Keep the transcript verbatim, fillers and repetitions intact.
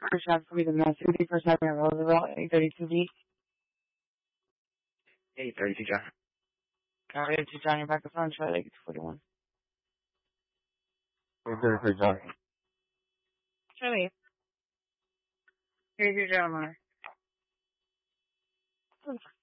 First shot for me the Mass City, first time at Roosevelt, eight thirty-two B. eight thirty-two, John. Alright, eight thirty-two John, you're back to front, try like forty-one. eight thirty-three, John. Charlie. Here's your John Mark.